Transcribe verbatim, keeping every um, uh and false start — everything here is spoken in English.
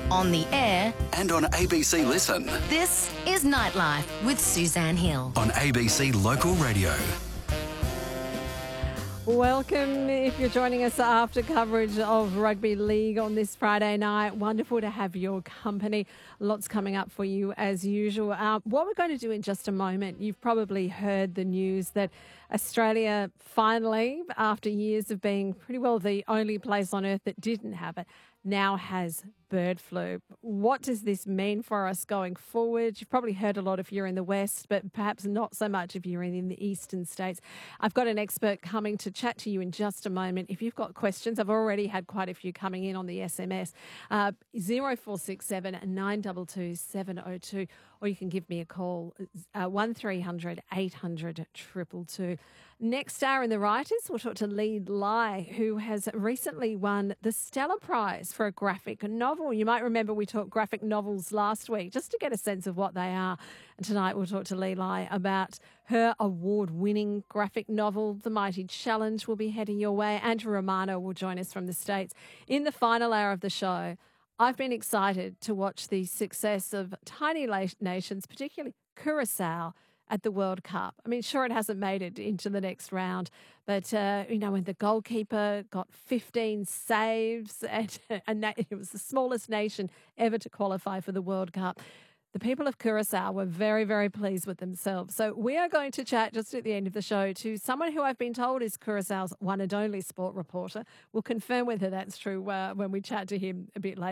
on the air, and on A B C Listen. this is Nightlife with Suzanne Hill. On A B C Local Radio. Welcome if you're joining us after coverage of Rugby League on this Friday night. Wonderful to have your company. Lots coming up for you as usual. Uh, what we're going to do in just a moment, you've probably heard the news that Australia finally, after years of being pretty well the only place on earth that didn't have it, now has bird flu. What does this mean for us going forward? You've probably heard a lot if you're in the West, but perhaps not so much if you're in the eastern states. I've got an expert coming to chat to you in just a moment. If you've got questions, I've already had quite a few coming in on the S M S, uh, zero four six seven nine two two seven zero two, or you can give me a call, uh, one three hundred eight hundred two two two. Next hour in the writers, we'll talk to Lee Lai, who has recently won the Stella Prize for a graphic novel. You might remember we talked graphic novels last week, just to get a sense of what they are. And tonight we'll talk to Lee Lai about her award-winning graphic novel, The Mighty Challenge, will be heading your way. Andrew Romano will join us from the States. In the final hour of the show, I've been excited to watch the success of tiny nations, particularly Curacao, at the World Cup. I mean, sure, it hasn't made it into the next round, but, uh, you know, when the goalkeeper got fifteen saves and, and it was the smallest nation ever to qualify for the World Cup, the people of Curacao were very, very pleased with themselves. So we are going to chat just at the end of the show to someone who I've been told is Curaçao's one and only sport reporter. We'll confirm whether that's true uh, when we chat to him a bit later.